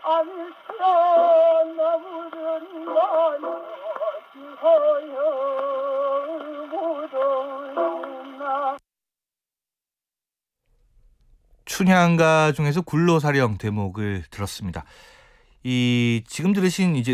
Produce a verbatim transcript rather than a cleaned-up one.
안산 나무는 나눠주어요 무더위나. 춘향가 중에서 굴로사령 대목을 들었습니다. 이 지금 들으신 이제